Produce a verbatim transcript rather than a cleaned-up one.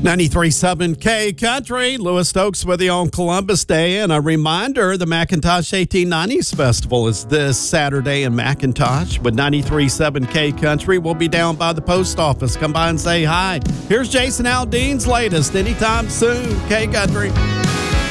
ninety-three point seven K Country, Lewis Stokes with you on Columbus Day. And a reminder, the McIntosh eighteen nineties Festival is this Saturday in McIntosh with ninety-three point seven K Country. We'll be down by the post office. Come by and say hi. Here's Jason Aldean's latest anytime soon. K Country.